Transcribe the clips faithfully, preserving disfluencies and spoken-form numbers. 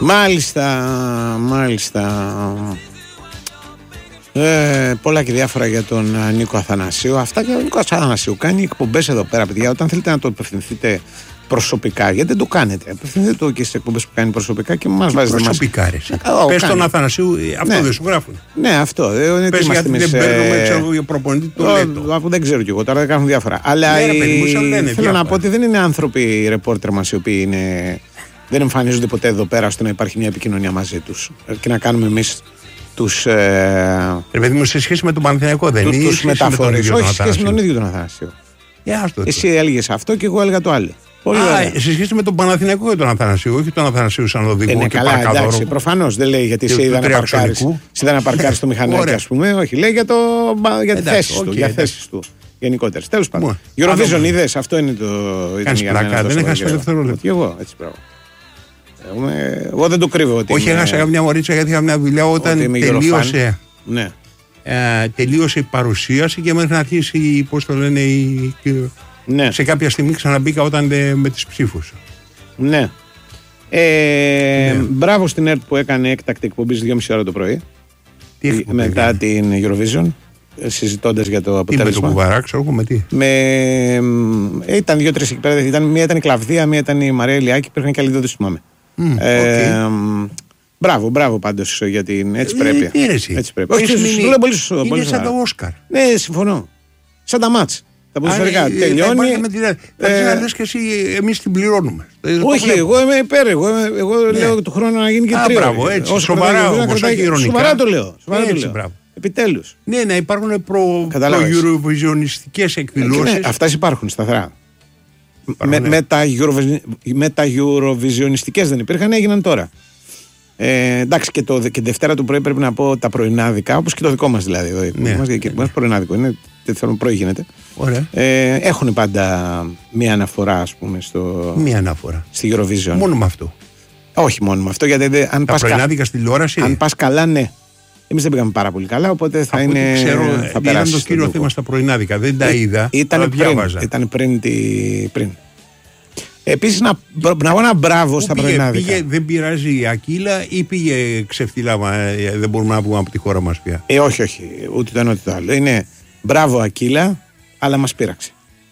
Μάλιστα, μάλιστα. Ε, πολλά και διάφορα για τον Νίκο Αθανασίου. Αυτά και ο Νίκο Αθανασίου κάνει εκπομπές εδώ πέρα, παιδιά. Όταν θέλετε να το απευθυνθείτε προσωπικά, γιατί δεν το κάνετε. Απευθυνθείτε το και στις εκπομπές που κάνει προσωπικά και μας βάζετε προσωπικά. Πες τον Αθανασίου, αυτό ναι. δεν σου γράφουν. Ναι, αυτό. Δεν Πες γιατί εμείς, δεν παίρνουμε, ε... ξέρω για προπονητή το λέω. Δεν ξέρω κι εγώ, τώρα δεν κάνουν διάφορα. Αλλά ναι, ρε, παιδί, θέλω διάφορα. να πω ότι δεν είναι άνθρωποι οι ρεπόρτερ μας οι οποίοι είναι... δεν εμφανίζονται ποτέ εδώ πέρα ώστε να υπάρχει μια επικοινωνία μαζί τους και να κάνουμε εμείς τους. Ε... Ρε παιδί μου, σε σχέση με τον Παναθηναϊκό δεν είναι. Τους μεταφορές. Όχι, σε σχέση με τον ίδιο τον Αθανασίου. Εσύ έλεγες αυτό και εγώ έλεγα το άλλο. Πολύ Α, ωραία. σε σχέση με τον Παναθηναϊκό και τον Αθανασίου, όχι τον Αθανασίου σαν οδηγό. Είναι και καλά, εντάξει, προφανώς δεν λέει γιατί σε είδα να παρκάρεις το μηχανάκι, ας πούμε. Όχι, λέει για, το, για τη θέση του. Για θέσεις του γενικότερα. Τέλος πάντων. Eurovision είδες, αυτό είναι το. Κάνεις πλάκα, δεν έχασε το δευτερόλεπτο. Και εγώ, έτσι πράγμα. Εγώ δεν το κρύβω. Ότι όχι, έχασα είναι... μια μωρίτσα γιατί είχα μια δουλειά όταν τελείωσε. Ναι. Ε, τελείωσε η παρουσίαση και μέχρι να αρχίσει, πώς το λένε, η... ναι. σε κάποια στιγμή ξαναμπήκα όταν δε, με τις ψήφους. Ναι. Ε, ναι. Μπράβο στην ΕΡΤ που έκανε έκτακτη εκπομπή στις δυόμιση ώρα το πρωί. Τι έχει μετά την Eurovision, συζητώντας για το αποτέλεσμα. Τι με το κουβαρά, ξέρω εγώ με τι. Με, ε, ήταν δύο-τρεις εκεί πέρα. Ήταν, μία ήταν η Κλαβδία, μία ήταν η Μαρία Ηλιάκη. Υπήρχαν και άλλοι, δεν το θυμάμαι. Mm, ε, okay. Μπράβο, μπράβο πάντως για την έτσι πρέπει. Τι είναι εσύ. Έτσι πρέπει. Όχι, σου λέω πολύ σωστό. Είναι σαν το Όσκαρ. Ναι, συμφωνώ. Σαν τα μάτς. Τα ποδοσφαιρικά. Τελειώνει. Θα να λες και εσύ, εμείς την πληρώνουμε. Όχι, εγώ είμαι υπέρ. Εγώ λέω του χρόνου να γίνει και τρία. Μπράβο, έτσι. Σοβαρά όμως, όχι ηρωνικά. Σοβαρά το λέω. Επιτέλους. Ναι, να υπάρχουν προ-Eurovisionιστικές εκδηλώσεις. Αυτές υπάρχουν σταθερά. Με, ναι. με, τα Eurovision, με τα Eurovisionιστικές δεν υπήρχαν, έγιναν τώρα. Ε, εντάξει, και, το, και Δευτέρα του πρωί πρέπει να πω τα πρωινάδικα, όπως και το δικό μας δηλαδή. Εδώ, ναι. μας, και, μας πρωινάδικο είναι, θέλω πρωί γίνεται. Ε, έχουν πάντα μία αναφορά, ας πούμε, στο, μία αναφορά. στη Eurovision. Μόνο με αυτό. Όχι μόνο με αυτό, γιατί δε, αν τα πας πρωινάδικα στη τηλεόραση. Αν πας καλά, ναι. Εμείς δεν πήγαμε πάρα πολύ καλά, οπότε θα από είναι. Ξέρω, θα περάσει. Ήταν το κύριο θέμα στα πρωινάδικα, δεν τα είδα. Ήταν πριν, ήταν πριν, τη, πριν. Επίσης να, να πω ένα μπράβο στα πήγε, πρωινάδικα. Πήγε, δεν πειράζει η Ακύλα ή πήγε ξεφτύλα, δεν μπορούμε να πούμε από τη χώρα μας πια. Ε, όχι, όχι, ούτε το ένα ούτε το άλλο. Είναι μπράβο Ακύλα, αλλά μας πείραξε.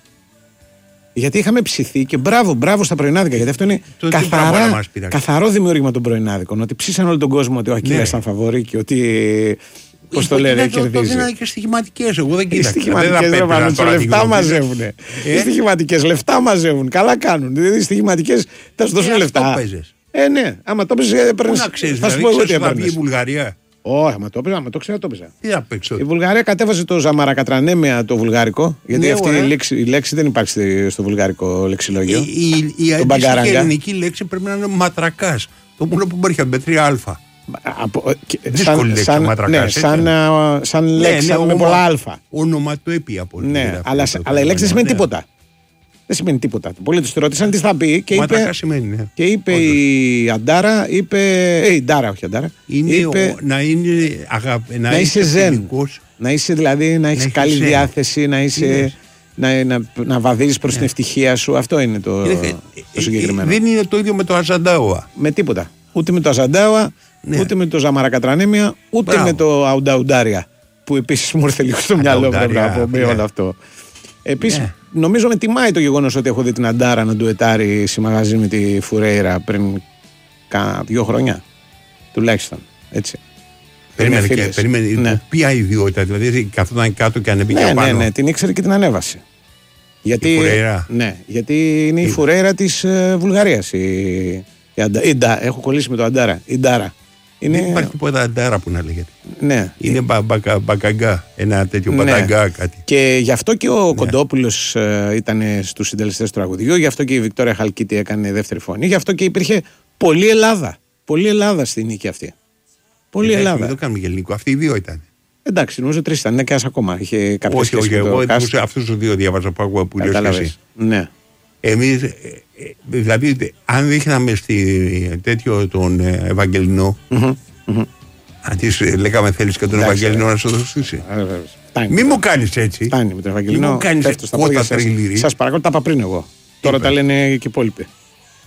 Γιατί είχαμε ψηθεί και μπράβο, μπράβο στα πρωινάδικα. Γιατί αυτό είναι το καθαρά, καθαρό δημιούργημα των πρωινάδικων. Ότι ψήσαν όλο τον κόσμο ότι ο Ακύλας ναι. ήταν φαβορί και ότι. Πώς το λένε, κερδίζει. Είναι και στοιχηματικές, εγώ δεν κοίταξα. Οι στοιχηματικές λεφτά μαζεύουν. Οι στοιχηματικές λεφτά μαζεύουν. Καλά κάνουν. Δηλαδή οι στοιχηματικές θα σου δώσουν λεφτά. Ε, ναι, άμα το παίζεις. Πού να ξέρεις, θα σου πω εγώ τι έπαιρνες. Η Βουλγαρία. Όχι, άμα το έπαιζα, άμα το ξέρω, το έπαιζα. Τι να παίξω. Η Βουλγαρία κατέβασε το ζαμαρακατρανέμια το βουλγάρικο. Γιατί ναι, αυτή η λέξη, η λέξη δεν υπάρχει στο βουλγάρικο λεξιλόγιο. Η, η, η, η ελληνική λέξη πρέπει να είναι ματρακάς. Το μόνο που μπορεί να τρία α. Από, σαν, σαν, ματρακάς, ναι, σαν, σαν, σαν ναι, λέξη ναι, με πολλά αλφα. Ονοματοέπεια από ναι, αλλά, αλλά η λέξη δεν σημαίνει ναι. τίποτα. Δεν σημαίνει τίποτα. Πολλοί τους ρώτησαν τι θα πει και είπε, σημαίνει, ναι. και είπε η Αντάρα, είπε, ε, η Ντάρα, όχι η Αντάρα, είναι είπε, ο, να, είναι, αγα, να, να είσαι ζεν, να είσαι δηλαδή, να έχεις καλή ζεν. διάθεση, να είσαι... Να, να, να βαδίζεις προς yeah. την ευτυχία σου. Αυτό είναι το, είναι, το συγκεκριμένο. Δεν είναι το ίδιο με το Αζαντάουα. Με τίποτα. Ούτε με το Αζαντάουα, ναι. ούτε με το Ζαμαρακατρανέμια, ούτε Μπράβο. με το Αουνταουντάρια. Που επίσης μου ήρθε λίγο στο μυαλό πρέπει να πω με όλο αυτό. Επίσης, yeah. νομίζω με τιμάει το γεγονός ότι έχω δει την Αντάρα να ντουετάρει σε μαγαζί με τη Φουρέιρα πριν κάνα δύο χρόνια. Τουλάχιστον. Έτσι. Περίμενε, και, περίμενε ναι. ποια ιδιότητα, δηλαδή καθόταν κάτω και ανέβηκε ναι, πάνω. Ναι, ναι, την ήξερε και την ανέβασε. Γιατί, η Φουρέιρα. Ναι, γιατί είναι η, η Φουρέιρα της ε, Βουλγαρίας. Η, η Αντα, η Ντα, έχω κολλήσει με το Αντάρα. Η Ντάρα. Είναι... Δεν υπάρχει τίποτα Αντάρα που να λέγεται. Ναι. Είναι μπα, μπα, μπακαγκά, ένα τέτοιο ναι. μπαταγκά κάτι. Και γι' αυτό και ο ναι. Κοντόπουλος ε, ήταν στους συντελεστές του τραγουδιού, γι' αυτό και η Βικτόρια Χαλκίτη έκανε δεύτερη φωνή, γι' αυτό και υπήρχε πολλή Ελλάδα. Πολλή Ελλάδα στη νίκη αυτή. Πολύ Ελλάδα. Δεν το κάνουμε για ελληνικό. Αυτοί οι δύο ήταν. Εντάξει, νομίζω τρεις ήταν. Είναι και ένας ακόμα. Είχε κάποιες όχι, όχι. Εγώ αυτούς τους δύο διάβαζα που, που λες εσύ. Ναι. Εμείς, δηλαδή, αν δείχναμε στη τέτοιο τον Ευαγγελινό, mm-hmm, mm-hmm. αντί λέγαμε θέλεις και τον Ευαγγελινό να σου δώσει. Μην μου κάνεις έτσι. Φτάνει με τον Ευαγγελινό. Μην μου κάνεις κότα τριλήρι. Σας παρακαλώ, τα είπα πριν εγώ. Τώρα τα λένε και οι υπόλοιποι.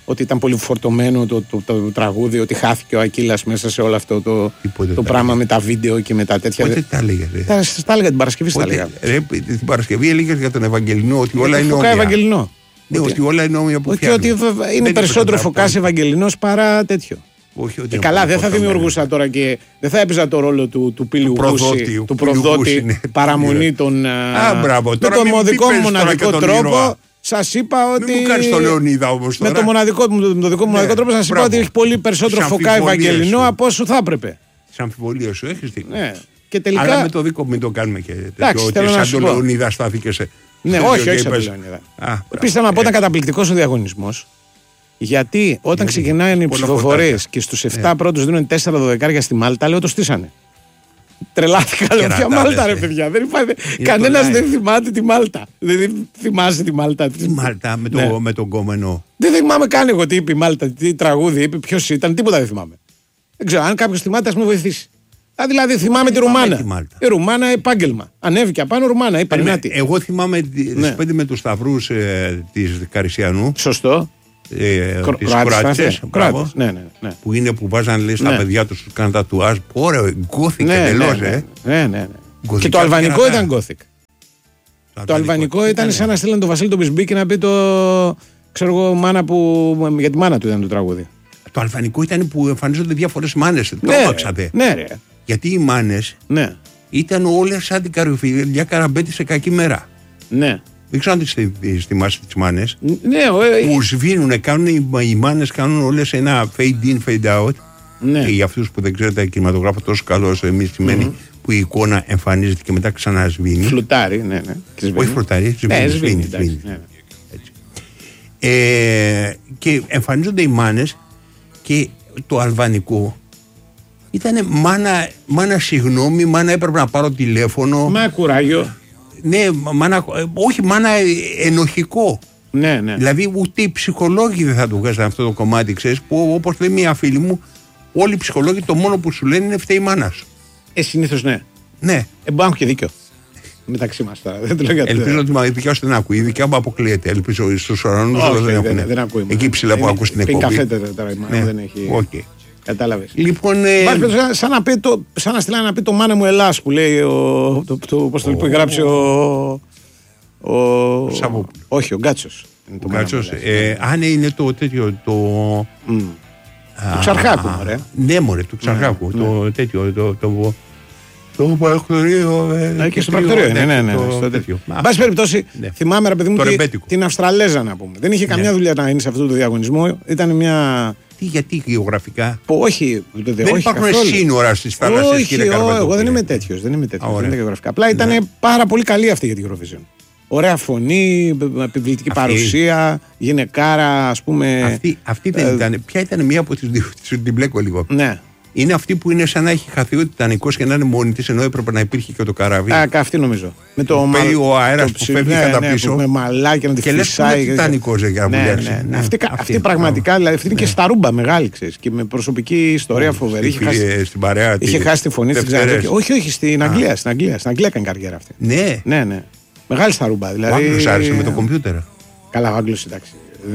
ότι ήταν πολύ φορτωμένο το, το, το, το τραγούδι, ότι χάθηκε ο Ακύλας μέσα σε όλο αυτό το, το πράγμα με τα βίντεο και με τα τέτοια. Πότε τα έλεγε. Τα, τα έλεγα την Παρασκευή. Στα έλεγα. Ρε, την Παρασκευή έλεγε για τον Ευαγγελινό ότι όλα είναι όμοια. Ευαγγελινό. Ναι, ότι, ότι όλα είναι όμοια που φτιάχνει. Ότι είναι δεν περισσότερο Φωκάς Ευαγγελινός παρά τέτοιο. Όχι, ότι και καλά, δεν θα δημιουργούσα τώρα και δεν θα έπαιζα το ρόλο του, του πύλιου Γούση, του προδότη, παραμονή των. Α, μπράβο, με τον δικό μου μοναδικό τρόπο. Σας είπα ότι. Μην μου κάνεις το Λεωνίδα όμως τώρα. Με το, μοναδικό, με το δικό μου μοναδικό τρόπο σας είπα ότι έχει πολύ περισσότερο Φωκά Ευαγγελινό από όσο θα έπρεπε. Τις αμφιβολίες σου έχεις δίκιο. Ναι. Και τελικά... Αλλά με το δικό μου μην το κάνουμε και τέτοιο. Ότι σαν το Λεωνίδα στάθηκε σε. Ναι, όχι, όχι σαν το Λεωνίδα. Επίσης θέλω να πω ήταν καταπληκτικός ο διαγωνισμός. Γιατί όταν ξεκινάνε οι ψηφοφορίες και στους επτά πρώτους δίνουν τέσσερα δωδεκάρια στη Μάλτα, λέω το στήσανε. Τρελάθηκα, λέω πια Μάλτα ρε παιδιά. Δεν υπάρχει. Κανένας δεν θυμάται τη Μάλτα. Δεν θυμάσαι τη Μάλτα. Τη Μάλτα με, ναι. το, με τον κόμενο. Δεν θυμάμαι καν εγώ τι είπε η Μάλτα, τι τραγούδι είπε, ποιος ήταν, τίποτα δεν θυμάμαι. Δεν ξέρω, αν κάποιος θυμάται, ας με βοηθήσει. Α, δηλαδή θυμάμαι τη Ρουμάνα. Η Ρουμάνα επάγγελμα. Ανέβηκε απάνω Ρουμάνα, είπα ναι, εγώ θυμάμαι τις ναι. πέντε με τους σταυρούς ε, της Καρισιανού. Σωστό. Ε, τις Κροάτες, ναι, ναι, ναι. που είναι που βάζαν λέει στα ναι. παιδιά τους τους κάνουν τατουάζ. Ωραία, γκόθικ ναι, εντελώς, ναι, ε. Ναι, ναι, ναι. Και το αλβανικό ήταν γκόθικ. Το, το αλβανικό ήταν σαν να στείλαν τον Βασίλη τον Μπισμπίκη να πει το. Ξέρω εγώ, μάνα που. Για τη μάνα του ήταν το τραγούδι. Το αλβανικό ήταν που εμφανίζονται διάφορες μάνες. Ναι, ρε, ναι, ρε. Γιατί οι μάνες ναι. ήταν όλες σαν την καροφιλιά Καραμπέτη σε κακή μέρα. Ναι. Δεν ξέρω αν τις θυμάσαι τις μάνες. Ναι, ε, που σβήνουνε, κάνουν, οι μάνες κάνουν όλες ένα fade in, fade out. Ναι. Και για αυτούς που δεν ξέρετε, κινηματογράφο τόσο καλό όσο εμείς σημαίνει mm-hmm. που η εικόνα εμφανίζεται και μετά ξανασβήνει. Φλουτάρει, ναι, ναι. Όχι φλουτάρει, σβήνει. Ναι, σβήνει, σβήνει, σβήνει. Ναι, ναι. Έτσι. Ε, και εμφανίζονται οι μάνες και το αλβανικό ήταν μάνα, μάνα συγγνώμη, μάνα έπρεπε να πάρω τηλέφωνο. Μα κουράγιο. Ναι, μάνα, όχι μάνα ενοχικό. Ναι, ναι. Δηλαδή ούτε οι ψυχολόγοι δεν θα του βγάζουν αυτό το κομμάτι, ξέρεις, που όπως λέει μια φίλη μου, όλοι οι ψυχολόγοι το μόνο που σου λένε είναι φταίει η μάνα σου. Ε, συνήθως ναι. Ναι. Ε, μπορεί να έχω και δίκιο. Μεταξύ μας τώρα. Δεν το λέω γιατί. Ελπίζω ότι η δικιά σου δεν ακούει. Η δικιά μου αποκλείεται. Ελπίζω στους ουρανούς δεν ακούει. Δεν ακούει. Εκεί ψηλά που ακούς την εκπομπή. Πίνει καφέ τώρα η μάνα δεν έχει. Κατάλαβες. Λοιπόν, ε... σαν, να πει το, σαν να στείλα να πει το μάνα μου Ελλάς που λέει ο, το, το, πώς το oh. που γράψει ο, ο, ο όχι ο Γκάτσος. Ο Γκάτσος, ε, αν είναι το τέτοιο το... Mm. Του Ξαρχάκου, μωρέ. Ναι, μωρέ, του Ξαρχάκου. Ναι, το ναι. τέτοιο, το... το το πρακτορείο. Ε, και στο πρακτορείο, ναι, ναι, ναι. Στο τέτοιο. Εν πάση περιπτώσει, ναι. θυμάμαι, ρε παιδί μου, τη, την Αυστραλέζα να πούμε. Δεν είχε καμιά ναι. δουλειά να είναι σε αυτό το διαγωνισμό. Ήταν μια. Τι, γιατί γεωγραφικά. Που, όχι, δεν όχι υπάρχουν καθόλου. Σύνορα στις θάλασσες, κύριε Καρπατόπουλε. Εγώ δεν είμαι τέτοιος. Δεν είμαι τέτοιος. Δεν είναι γεωγραφικά. Απλά ήταν ναι. πάρα πολύ καλή αυτή για την Eurovision. Ωραία φωνή, επιβλητική αυτή... παρουσία, γυναικάρα, ας πούμε. Αυτή, αυτή δεν ε... ήταν. Ποια ήταν μία από τις δύο, την μπλέκω λίγο. Ναι. Είναι αυτή που είναι σαν να έχει χαθεί ο Τιτανικός και να είναι μόνη της, ενώ έπρεπε να υπήρχε και το καράβι. Α, αυτή νομίζω. Με το μα... ο αέρας που φεύγει κατά ναι, πίσω. Με μαλάκι να τη φυσάει. Και λες Τιτανικός για να βουλιάξει. Ναι, ναι, ναι. Αυτή, αυτή, αυτή πραγματικά, δηλαδή αυτή είναι και στα ρούμπα μεγάλη, ξέρεις, και με προσωπική ιστορία φοβερή. Είχε χάσει, στην παρέα είχε χάσει τη φωνή στην Ξαναδική. Όχι, όχι, στην Αγγλία. Στην Αγγλία, στην Αγγλία έκανε καριέρα αυτή. Ναι. Ναι, ναι. Μεγάλη στα ρούμπα. Δηλαδή... Ο Άγγλος άρεσε με το κομπιούτερ. Καλά, ο Άγγλος εντάξει.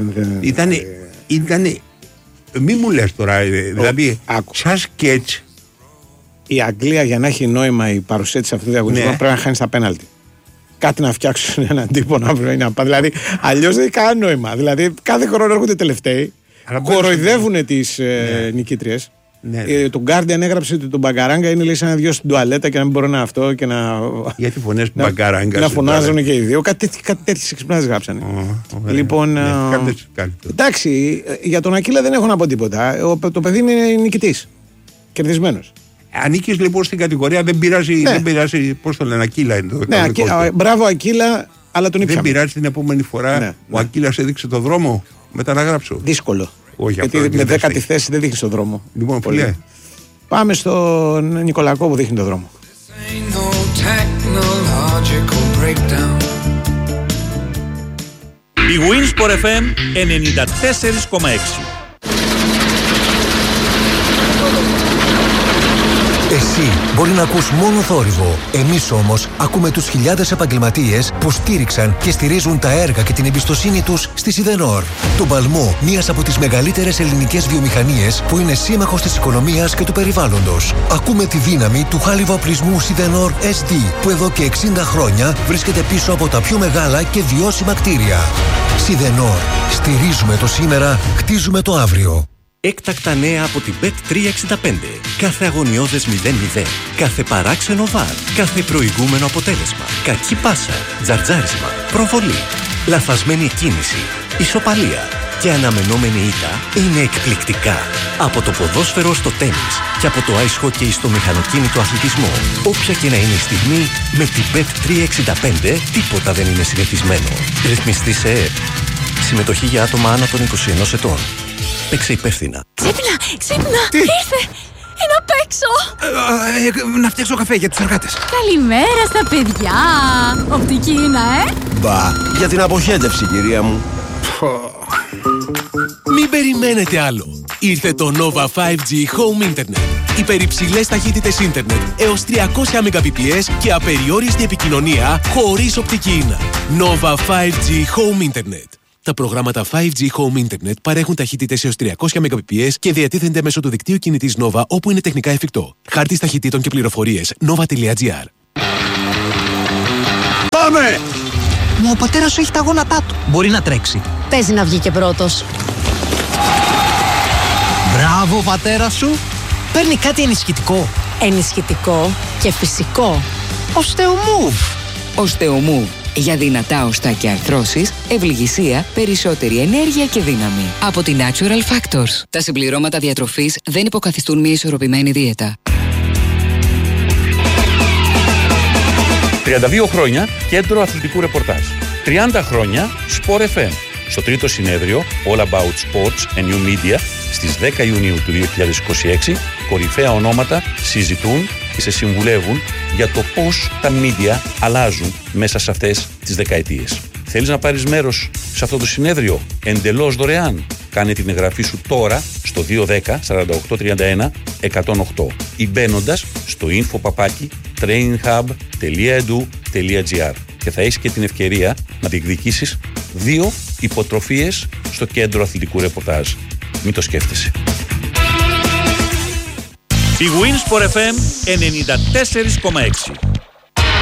Ήταν. Μη μου λες τώρα, δηλαδή, σαν σκέτς. Η Αγγλία για να έχει νόημα η παρουσία της σε αυτό το διαγωνισμό ναι. πρέπει να χάνει στα πέναλτι. Κάτι να φτιάξουν έναν τύπο να βρει να πάει. Δηλαδή, αλλιώς δεν έχει κανένα νόημα. Δηλαδή, κάθε χρόνο έρχονται τελευταίοι, κοροϊδεύουν τις ναι. ε, νικήτριες. Ναι. Ε, το Guardian έγραψε ότι τον Μπαγκαράγκα είναι λέει σαν να δυο στην τουαλέτα και να μην μπορούν να αυτό και να. Γιατί φωνές του Μπαγκαράγκα. Να φωνάζουν και οι δύο. Κάτι, κάτι τέτοιες εξυπνάδες γράψανε. Oh, λοιπόν. Ναι, uh, εντάξει, για τον Ακύλα δεν έχω να πω τίποτα. Ο, το παιδί είναι νικητής. Κερδισμένος. Ανήκεις λοιπόν στην κατηγορία, δεν πειράζει, ναι. δεν πειράζει πώς το λένε, Ακύλα είναι το. Ναι, Ακύ, α, μπράβο Ακύλα, αλλά τον ήπιαμε. Δεν πειράζει την επόμενη φορά. Ναι, ο ναι. Ακύλας έδειξε το δρόμο, μετά να γράψω. Δύσκολο. Όχι, γιατί αυτό, με δέκατη θέση δεν δείχνει τον δρόμο. Λοιπόν, πολύ. Πάμε στον Νικολακό που δείχνει τον δρόμο. Η Winsport εφ εμ ενενήντα τέσσερα κόμμα έξι. Εσύ μπορεί να ακούς μόνο θόρυβο. Εμείς όμως ακούμε τους χιλιάδες επαγγελματίες που στήριξαν και στηρίζουν τα έργα και την εμπιστοσύνη τους στη Σιδενόρ. Το παλμό μιας από τις μεγαλύτερες ελληνικές βιομηχανίες που είναι σύμμαχος της οικονομίας και του περιβάλλοντος. Ακούμε τη δύναμη του χάλιβα-οπλισμού Σιδενόρ ες ντι που εδώ και εξήντα χρόνια βρίσκεται πίσω από τα πιο μεγάλα και βιώσιμα κτίρια. Σιδενόρ. Στηρίζουμε το σήμερα, χτίζουμε το αύριο. Έκτακτα νέα από την μπετ τριακόσια εξήντα πέντε. Κάθε αγωνιώδες μηδέν μηδέν. Κάθε παράξενο βαρ. Κάθε προηγούμενο αποτέλεσμα. Κακή πάσα. Τζαρτζάρισμα. Προβολή. Λαθασμένη κίνηση. Ισοπαλία. Και αναμενόμενη ήττα είναι εκπληκτικά. Από το ποδόσφαιρο στο τένις και από το ice hockey στο μηχανοκίνητο αθλητισμό. Όποια και να είναι η στιγμή, με την μπετ τριακόσια εξήντα πέντε τίποτα δεν είναι συνηθισμένο. Ρυθμιστή σε ΕΕΠ. Συμμετοχή για άτομα άνω των είκοσι ενός ετών. Παίξε υπεύθυνα. Ξύπνα, ξύπνα, Τι? ήρθε. Ε, να παίξω. Ε, ε, να φτιάξω καφέ για τους εργάτες. Καλημέρα στα παιδιά. Οπτική είναι, ε. Μπα, για την αποχέτευση, κυρία μου. Μην περιμένετε άλλο. Ήρθε το Nova φάιβ τζι Home Internet. Υπερυψηλές ταχύτητες ίντερνετ έως τριακόσια Mbps και απεριόριστη επικοινωνία χωρίς οπτική ίνα. Nova φάιβ τζι Home Internet. Τα προγράμματα φάιβ τζι Home Internet παρέχουν ταχύτητες έως τριακόσια Mbps και διατίθενται μέσω του δικτύου κινητής Nova όπου είναι τεχνικά εφικτό. Χάρτης ταχυτήτων και πληροφορίες nova τελεία gr. Πάμε! Μα ο πατέρας σου έχει τα γόνατά του. Μπορεί να τρέξει. Παίζει να βγει και πρώτος. Μπράβο, πατέρα σου. Παίρνει κάτι ενισχυτικό. Ενισχυτικό και φυσικό. Οστεομούβ. Οστεομούβ. Για δυνατά οστά και αρθρώσεις, ευληγησία, περισσότερη ενέργεια και δύναμη. Από τη Natural Factors. Τα συμπληρώματα διατροφής δεν υποκαθιστούν μια ισορροπημένη δίαιτα. τριάντα δύο χρόνια κέντρο αθλητικού ρεπορτάζ. τριάντα χρόνια Sport εφ εμ. Στο τρίτο συνέδριο All About Sports and New Media στις δέκα Ιουνίου του δύο χιλιάδες είκοσι έξι, κορυφαία ονόματα συζητούν και σε συμβουλεύουν για το πώς τα media αλλάζουν μέσα σε αυτές τις δεκαετίες. Θέλεις να πάρεις μέρος σε αυτό το συνέδριο εντελώς δωρεάν? Κάνε την εγγραφή σου τώρα στο δύο ένα μηδέν σαράντα οκτώ τριάντα ένα εκατόν οκτώ ή μπαίνοντας στο info παπάκι traininghub τελεία edu τελεία gr και θα έχεις και την ευκαιρία να διεκδικήσεις δύο υποτροφίες στο κέντρο αθλητικού ρεπορτάζ. Μην το σκέφτεσαι. Η Winsport εφ εμ ενενήντα τέσσερα κόμμα έξι.